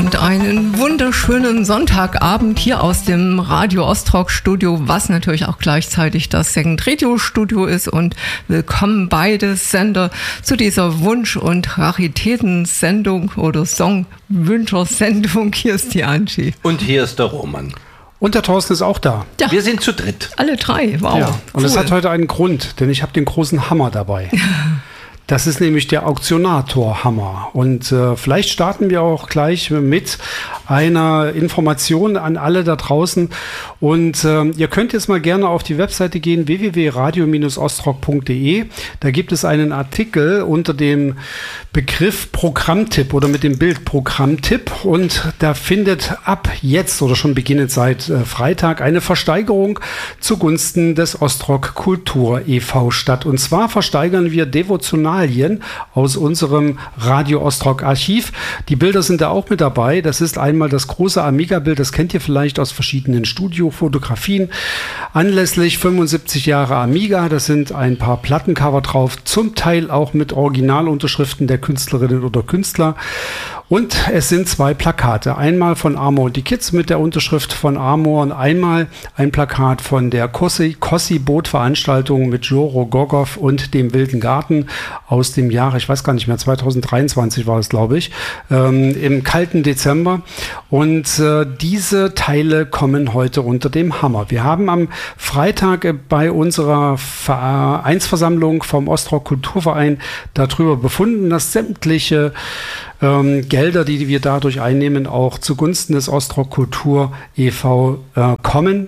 und einen wunderschönen Sonntagabend hier aus dem Radio Ostrock Studio, was natürlich auch gleichzeitig das Second Radio Studio ist, und willkommen beide Sender zu dieser Wunsch- und Raritätensendung oder Songwünscher-Sendung. Hier ist die Angie. Und hier ist der Roman. Und der Thorsten ist auch da. Ja. Wir sind zu dritt. Alle drei, wow. Ja. Und es hat heute einen Grund, denn ich habe den großen Hammer dabei. Das ist nämlich der Auktionator-Hammer. Und vielleicht starten wir auch gleich mit einer Information an alle da draußen. Und ihr könnt jetzt mal gerne auf die Webseite gehen, www.radio-ostrock.de. Da gibt es einen Artikel unter dem Begriff Programmtipp oder mit dem Bild Programmtipp. Und da findet ab jetzt oder schon beginnend seit Freitag eine Versteigerung zugunsten des Ostrock Kultur e.V. statt. Und zwar versteigern wir Devotionalien aus unserem Radio Ostrock Archiv. Die Bilder sind da auch mit dabei. Das ist einmal das große Amiga-Bild, das kennt ihr vielleicht aus verschiedenen Studiofotografien. Anlässlich 75 Jahre Amiga, da sind ein paar Plattencover drauf, zum Teil auch mit Originalunterschriften der Künstlerinnen oder Künstler. Und es sind zwei Plakate. Einmal von Amor und die Kids mit der Unterschrift von Amor und einmal ein Plakat von der Kossi-Boot-Veranstaltung mit Joro Gorgov und dem Wilden Garten aus dem Jahre, ich weiß gar nicht mehr, 2023 war es, glaube ich, im kalten Dezember. Und diese Teile kommen heute unter dem Hammer. Wir haben am Freitag bei unserer Vereinsversammlung vom Ostrock Kulturverein darüber befunden, dass sämtliche Gelder, die wir dadurch einnehmen, auch zugunsten des Ostrock Kultur e.V. Kommen.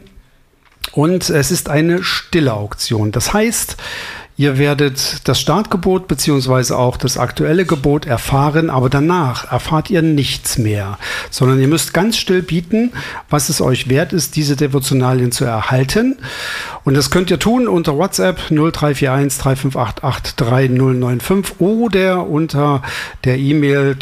Und es ist eine stille Auktion. Das heißt, ihr werdet das Startgebot beziehungsweise auch das aktuelle Gebot erfahren, aber danach erfahrt ihr nichts mehr, sondern ihr müsst ganz still bieten, was es euch wert ist, diese Devotionalien zu erhalten. Und das könnt ihr tun unter WhatsApp 0341 3588 3095 oder unter der E-Mail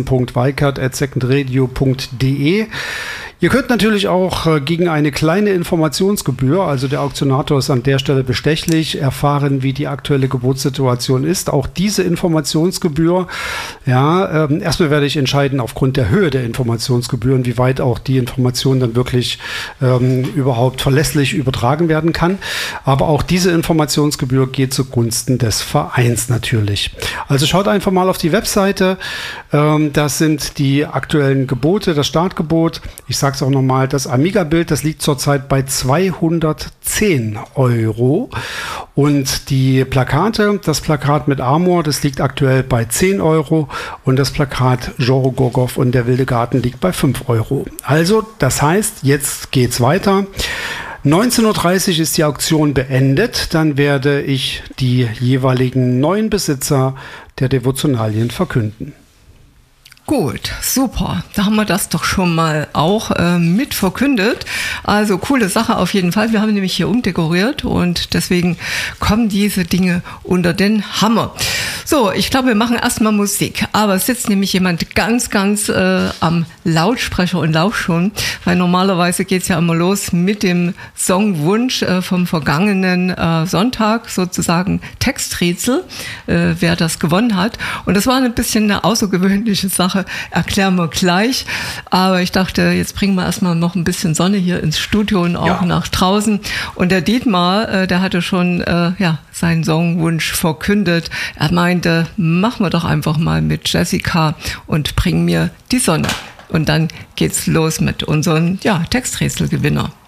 torsten.weikert@secondradio.de. Ihr könnt natürlich auch gegen eine kleine Informationsgebühr, also der Auktionator ist an der Stelle bestechlich, erfahren, wie die aktuelle Geburtssituation ist. Auch diese Informationsgebühr, ja, erstmal werde ich entscheiden aufgrund der Höhe der Informationsgebühren, wie weit auch die Information dann wirklich überhaupt verlässlich übertragen werden kann. Aber auch diese Informationsgebühr geht zugunsten des Vereins natürlich. Also schaut einfach mal auf die Webseite. Das sind die aktuellen Gebote, das Startgebot. Ich sage es auch nochmal, das Amiga-Bild, das liegt zurzeit bei 210 €. Und die Plakate, das Plakat mit Amor, das liegt aktuell bei 10 € und das Plakat Joro Gorgov und der Wilde Garten liegt bei 5 €. Also, das heißt, jetzt geht's weiter. 19:30 Uhr ist die Auktion beendet. Dann werde ich die jeweiligen neuen Besitzer der Devotionalien verkünden. Gut, super. Da haben wir das doch schon mal auch mit verkündet. Also coole Sache auf jeden Fall. Wir haben nämlich hier umdekoriert und deswegen kommen diese Dinge unter den Hammer. So, ich glaube, wir machen erstmal Musik. Aber es sitzt nämlich jemand ganz am Lautsprecher und lauscht schon, weil normalerweise geht's ja immer los mit dem Songwunsch vom vergangenen Sonntag, sozusagen Texträtsel, wer das gewonnen hat. Und das war ein bisschen eine außergewöhnliche Sache. Erklären wir gleich. Aber ich dachte, jetzt bringen wir erstmal noch ein bisschen Sonne hier ins Studio und auch nach draußen. Und der Dietmar, der hatte schon seinen Songwunsch verkündet. Er meinte, machen wir doch einfach mal mit Jessica und bring mir die Sonne. Und dann geht's los mit unseren Texträtselgewinner.